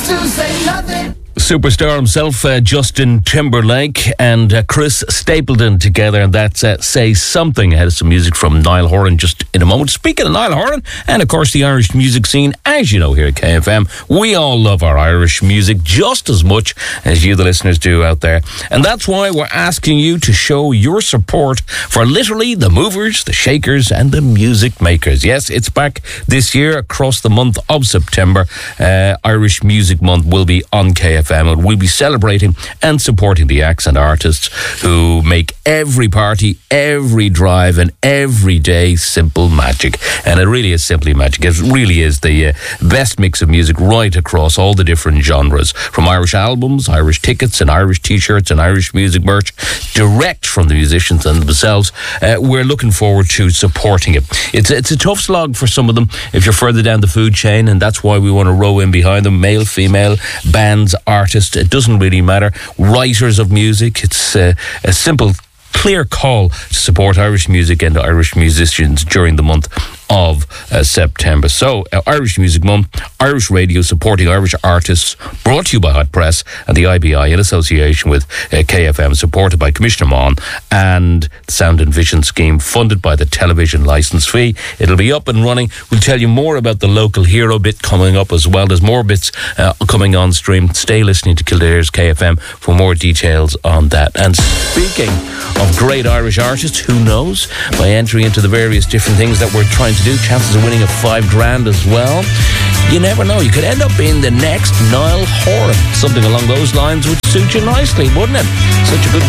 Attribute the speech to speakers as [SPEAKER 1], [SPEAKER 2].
[SPEAKER 1] to say nothing.
[SPEAKER 2] Superstar himself, Justin Timberlake, and Chris Stapleton together, and that's Say Something. Ahead of some music from Niall Horan just in a moment. Speaking of Niall Horan, and of course the Irish music scene, as you know here at KFM, we all love our Irish music just as much as you, the listeners, do out there. And that's why we're asking you to show your support for literally the movers, the shakers, and the music makers. Yes, it's back this year across the month of September. Irish Music Month will be on KFM. And we'll be celebrating and supporting the acts and artists who make every party, every drive, and every day simple magic. And it really is simply magic. It really is the best mix of music right across all the different genres, from Irish albums, Irish tickets, and Irish t-shirts, and Irish music merch, direct from the musicians and themselves. We're looking forward to supporting it. It's a tough slog for some of them if you're further down the food chain, and that's why we want to row in behind them. Male, female, bands, artists, it doesn't really matter. Writers of music, it's a simple, clear call to support Irish music and Irish musicians during the month of September. So, Irish Music Month, Irish Radio supporting Irish artists, brought to you by Hot Press and the IBI in association with KFM, supported by Commissioner Mon and the Sound and Vision Scheme, funded by the television licence fee. It'll be up and running. We'll tell you more about the local hero bit coming up as well. There's more bits coming on stream. Stay listening to Kildare's KFM for more details on that. And speaking of great Irish artists, who knows, by entering into the various different things that we're trying to do, chances of winning of $5,000 as well. You never know, you could end up being the next Niall Horan. Something along those lines would suit you nicely, wouldn't it? Such a good